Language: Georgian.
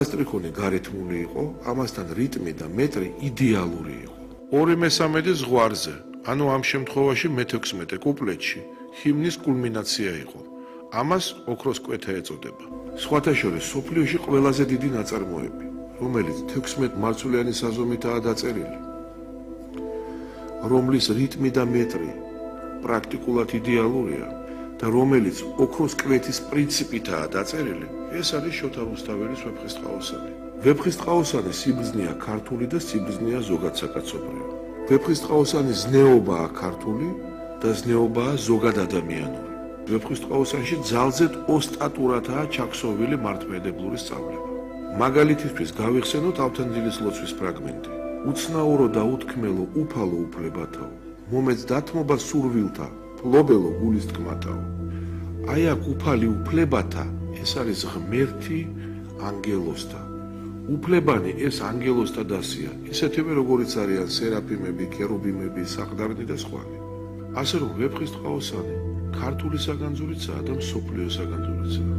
სტრიქონი გარეთმული იყო, ამასთან რიტმი და მეტრი იდეალური იყო. 2/3 ზღვარზე, ანუ ამ შემთხვევაში მე-16 კუპლეტში ჰიმნის კულმინაცია იყო. ამას ოქროს კვეთა ეწოდება. სხვათა შორის სოფლიოში ყველაზე დიდი ნაწარმოები, რომელიც 16 მარცვლიანი საზომითაა დაწერილი, რომლის რიტმი და მეტრი პრაქტიკულად იდეალურია და რომელიც ოქროს კვეთის პრინციპითაა დაწერილი, ეს არის შოთა რუსთაველის ვეფხისტყაოსანი. ვეფხისტყაოსანის სიბრძნეა ქართული და სიბრძნეა ზოგადსაკაცობრიო. ვეფხისტყაოსანის ზნეობაა ქართული და ზნეობაა ზოგადადამიანური. ვეფხისტყაოსანში ძალზედ ოსტატურადაა ჩაქსოვილი მართლმადიდებლური სწავლება. მაგალითისთვის გავიხსენოთ ავთანდილის ლოცვის ფრაგმენტი. უცნაურო და უთქმელო უფალო უფლებათაო, მომეც დათმობა სურვილთა, ფლობელო გულის თქმათაო. აი აქ უფალი უფლებათა, ეს არის ღმერთი ანგელოსთა. უფლებანი ეს ანგელოსთა დასია, ისეთივე როგორიც არიან სერაფიმები, კერუბიმები, საყდარნი და სხვანი. ასე რომ ვეფხისტყაოსანი ქართული საგანძურიცაა და მსოფლიო საგანძურიცაა.